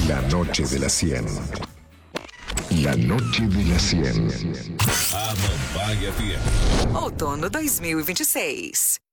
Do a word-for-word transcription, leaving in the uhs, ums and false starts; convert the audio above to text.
La noche de las cien. La noche de las cien. A Mambaia F M. Outono dois mil e vinte e seis.